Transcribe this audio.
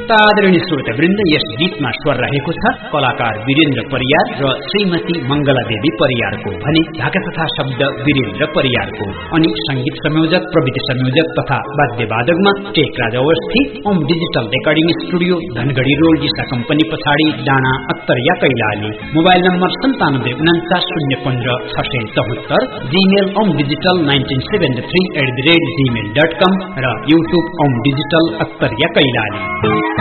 आदरणीय श्रोतावृन्द, यस गीतमा स्वर रहेको छ कलाकार वीरेन्द्र परियार र श्रीमती मंगला देवी परियारको भने ढाका तथा शब्द वीरेन्द्र परियारको अनि संगीत संयोजक, प्रविधि संयोजक तथा वाद्यवादकमा Tekraj Awasthi, Om digital recording studio Dhangadhi road दिशा कम्पनी पछाडि डाँडा Attariya Kailali. Mobile number 9749156674, Gmail omdigital1973@gmail.com र युट्युब ओम डिजिटल अत्तरिया कैलाली।